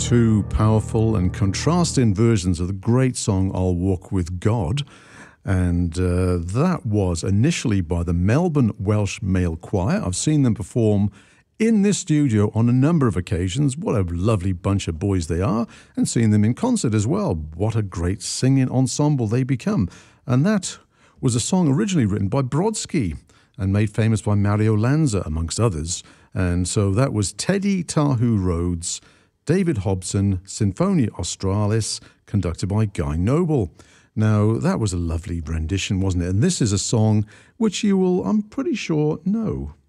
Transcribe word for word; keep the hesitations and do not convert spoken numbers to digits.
two powerful and contrasting versions of the great song I'll Walk With God. And uh, that was initially by the Melbourne Welsh Male Choir. I've seen them perform in this studio on a number of occasions. What a lovely bunch of boys they are, and seen them in concert as well. What a great singing ensemble they become. And that was a song originally written by Brodsky and made famous by Mario Lanza, amongst others. And so that was Teddy Tahu Rhodes, David Hobson, Sinfonia Australis, conducted by Guy Noble. Now, that was a lovely rendition, wasn't it? And this is a song which you will, I'm pretty sure, know.